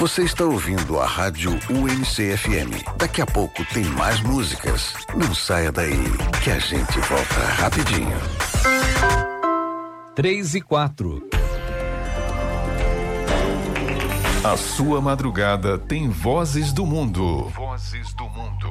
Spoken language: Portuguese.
Você está ouvindo a Rádio UNC-FM. Daqui a pouco tem mais músicas. Não saia daí, que a gente volta rapidinho. 3:04. A sua madrugada tem Vozes do Mundo. Vozes do Mundo.